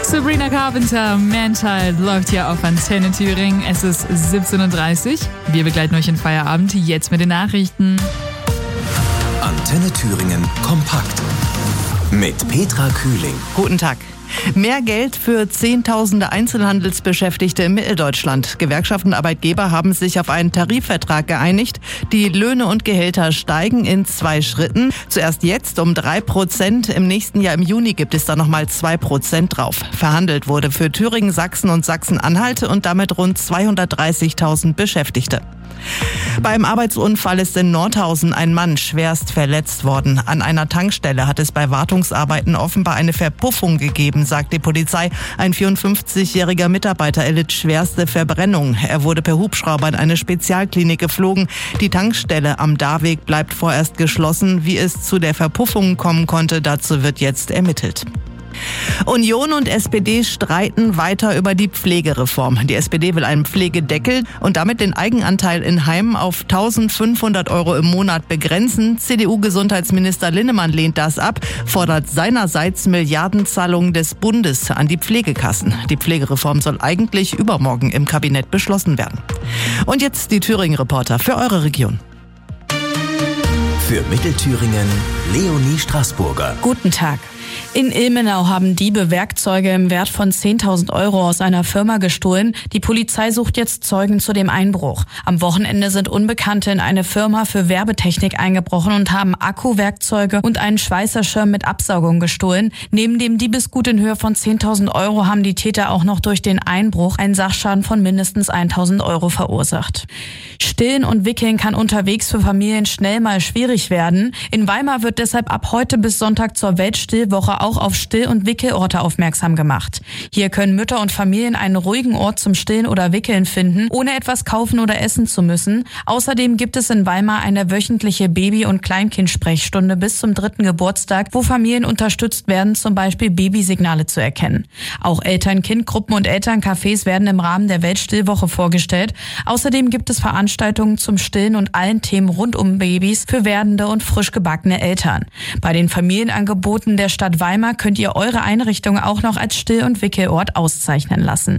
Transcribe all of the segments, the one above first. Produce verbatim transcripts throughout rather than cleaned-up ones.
Sabrina Carpenter, Manchild, läuft hier auf Antenne Thüringen. Es ist siebzehn Uhr dreißig. Wir begleiten euch in Feierabend, jetzt mit den Nachrichten. Antenne Thüringen kompakt mit Petra Kühling. Guten Tag. Mehr Geld für Zehntausende Einzelhandelsbeschäftigte in Mitteldeutschland. Gewerkschaften und Arbeitgeber haben sich auf einen Tarifvertrag geeinigt. Die Löhne und Gehälter steigen in zwei Schritten. Zuerst jetzt um drei Prozent. Im nächsten Jahr im Juni gibt es da nochmal zwei Prozent drauf. Verhandelt wurde für Thüringen, Sachsen und Sachsen-Anhalt und damit rund zweihundertdreißigtausend Beschäftigte. Beim Arbeitsunfall ist in Nordhausen ein Mann schwerst verletzt worden. An einer Tankstelle hat es bei Wartungsarbeiten offenbar eine Verpuffung gegeben, sagt die Polizei. Ein vierundfünfzigjähriger Mitarbeiter erlitt schwerste Verbrennung. Er wurde per Hubschrauber in eine Spezialklinik geflogen. Die Tankstelle am Darweg bleibt vorerst geschlossen. Wie es zu der Verpuffung kommen konnte, dazu wird jetzt ermittelt. Union und S P D streiten weiter über die Pflegereform. Die S P D will einen Pflegedeckel und damit den Eigenanteil in Heimen auf eintausendfünfhundert Euro im Monat begrenzen. C D U-Gesundheitsminister Linnemann lehnt das ab, fordert seinerseits Milliardenzahlungen des Bundes an die Pflegekassen. Die Pflegereform soll eigentlich übermorgen im Kabinett beschlossen werden. Und jetzt die Thüringen-Reporter für eure Region. Für Mittelthüringen Leonie Straßburger. Guten Tag. In Ilmenau haben Diebe Werkzeuge im Wert von zehntausend Euro aus einer Firma gestohlen. Die Polizei sucht jetzt Zeugen zu dem Einbruch. Am Wochenende sind Unbekannte in eine Firma für Werbetechnik eingebrochen und haben Akkuwerkzeuge und einen Schweißerschirm mit Absaugung gestohlen. Neben dem Diebesgut in Höhe von zehntausend Euro haben die Täter auch noch durch den Einbruch einen Sachschaden von mindestens eintausend Euro verursacht. Stillen und Wickeln kann unterwegs für Familien schnell mal schwierig werden. In Weimar wird deshalb ab heute bis Sonntag zur Weltstillwoche auch auf Still- und Wickelorte aufmerksam gemacht. Hier können Mütter und Familien einen ruhigen Ort zum Stillen oder Wickeln finden, ohne etwas kaufen oder essen zu müssen. Außerdem gibt es in Weimar eine wöchentliche Baby- und Kleinkindsprechstunde bis zum dritten Geburtstag, wo Familien unterstützt werden, zum Beispiel Babysignale zu erkennen. Auch Eltern-Kind-Gruppen und Elterncafés werden im Rahmen der Weltstillwoche vorgestellt. Außerdem gibt es Veranstaltungen zum Stillen und allen Themen rund um Babys für werdende und frisch gebackene Eltern. Bei den Familienangeboten der Stadt Weimar könnt ihr eure Einrichtung auch noch als Still- und Wickelort auszeichnen lassen.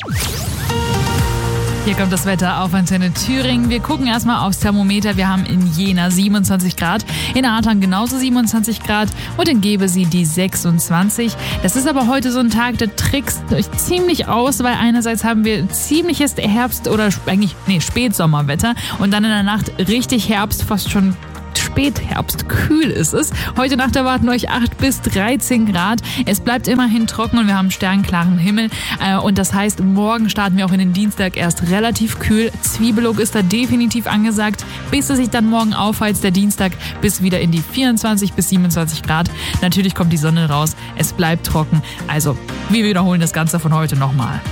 Hier kommt das Wetter auf Antenne Thüringen. Wir gucken erstmal aufs Thermometer. Wir haben in Jena siebenundzwanzig Grad, in Artern genauso siebenundzwanzig Grad und in Gebesee die sechsundzwanzig. Das ist aber heute so ein Tag, der trickst euch ziemlich aus, weil einerseits haben wir ziemliches Herbst- oder eigentlich nee, Spätsommerwetter und dann in der Nacht richtig Herbst, fast schon Spätherbst, kühl ist es. Heute Nacht erwarten euch acht bis dreizehn Grad. Es bleibt immerhin trocken und wir haben sternklaren Himmel. Und das heißt, morgen starten wir auch in den Dienstag erst relativ kühl. Zwiebellook ist da definitiv angesagt, bis es sich dann morgen aufheizt, der Dienstag, bis wieder in die vierundzwanzig bis siebenundzwanzig Grad. Natürlich kommt die Sonne raus, es bleibt trocken. Also, wir wiederholen das Ganze von heute nochmal.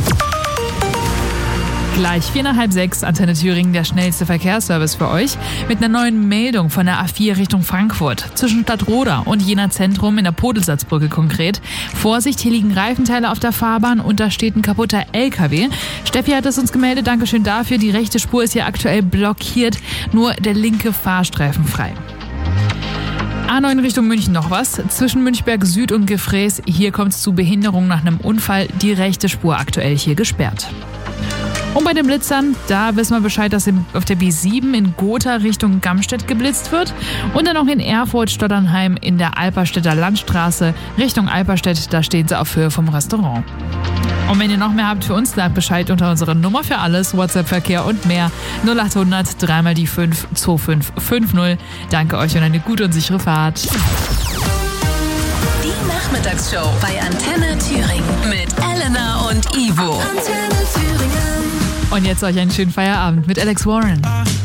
Gleich vier nach halb sechs, Antenne Thüringen, der schnellste Verkehrsservice für euch. Mit einer neuen Meldung von der A vier Richtung Frankfurt. Zwischen Stadtroda und Jena Zentrum in der Podelsatzbrücke konkret. Vorsicht, hier liegen Reifenteile auf der Fahrbahn und da steht ein kaputter L K W. Steffi hat es uns gemeldet, Dankeschön dafür. Die rechte Spur ist hier aktuell blockiert, nur der linke Fahrstreifen frei. A neun Richtung München noch was. Zwischen Münchberg Süd und Gefräß. Hier kommt es zu Behinderungen nach einem Unfall. Die rechte Spur aktuell hier gesperrt. Und bei den Blitzern, da wissen wir Bescheid, dass auf der B sieben in Gotha Richtung Gamstedt geblitzt wird. Und dann noch in Erfurt-Stotternheim in der Alperstädter Landstraße Richtung Alperstedt. Da stehen sie auf Höhe vom Restaurant. Und wenn ihr noch mehr habt für uns, sagt Bescheid unter unserer Nummer für alles, WhatsApp-Verkehr und mehr. null acht hundert dreimal die fünf zwei fünf fünf null. Danke euch und eine gute und sichere Fahrt. Die Nachmittagsshow bei Antenne Thüringen mit Elena und Ivo. Antenne Thüringen. Und jetzt euch einen schönen Feierabend mit Alex Warren.